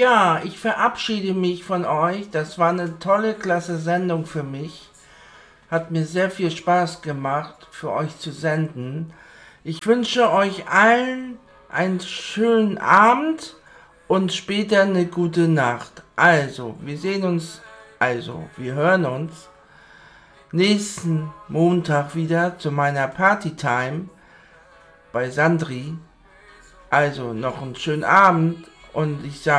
Ja, ich verabschiede mich von euch. Das war eine tolle, klasse Sendung für mich. Hat mir sehr viel Spaß gemacht, für euch zu senden. Ich wünsche euch allen einen schönen Abend und später eine gute Nacht. Wir hören uns nächsten Montag wieder zu meiner Partytime bei Sandri. Also noch einen schönen Abend und ich sage